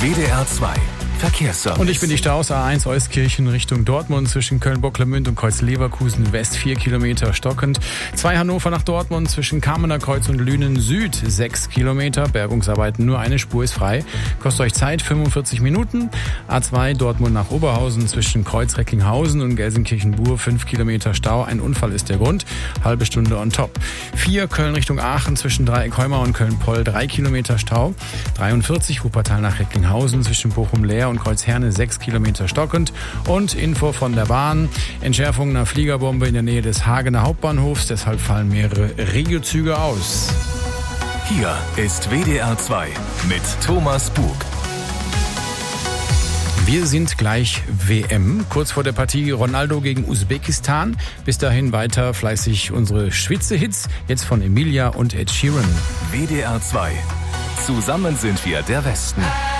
WDR 2 Verkehrsservice. Und ich bin die Staus A1 Euskirchen Richtung Dortmund zwischen Köln-Bocklemünd und Kreuz-Leverkusen West 4 Kilometer stockend. 2 Hannover nach Dortmund zwischen Kamener Kreuz und Lünen Süd 6 Kilometer. Bergungsarbeiten, nur eine Spur ist frei. Kostet euch Zeit 45 Minuten. A2 Dortmund nach Oberhausen zwischen Kreuz-Recklinghausen und Gelsenkirchen-Bur 5 Kilometer Stau. Ein Unfall ist der Grund. Halbe Stunde on top. 4 Köln Richtung Aachen zwischen Dreieck-Heumar und Köln-Poll 3 Kilometer Stau. 43 Wuppertal nach Recklinghausen zwischen Bochum-Leer und Kreuzherne 6 Kilometer stockend. Und Info von der Bahn. Entschärfung einer Fliegerbombe in der Nähe des Hagener Hauptbahnhofs. Deshalb fallen mehrere Regiozüge aus. Hier ist WDR 2 mit Thomas Bug. Wir sind gleich WM, kurz vor der Partie Ronaldo gegen Usbekistan. Bis dahin weiter fleißig unsere Schwitze-Hits, jetzt von Emilia und Ed Sheeran. WDR 2. Zusammen sind wir der Westen.